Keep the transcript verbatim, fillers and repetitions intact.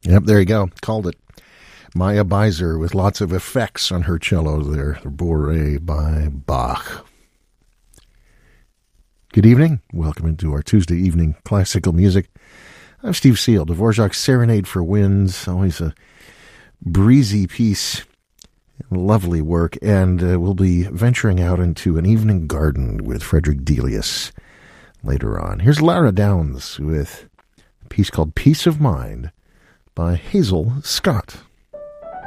Yep, there you go. Called it. Maya Beiser with lots of effects on her cello there. Bourrée by Bach. Good evening. Welcome into our Tuesday evening classical music. I'm Steve Seal. Dvorak's Serenade for Winds. Always a breezy piece. Lovely work. And uh, we'll be venturing out into an evening garden with Frederick Delius later on. Here's Lara Downs with a piece called Peace of Mind by Hazel Scott.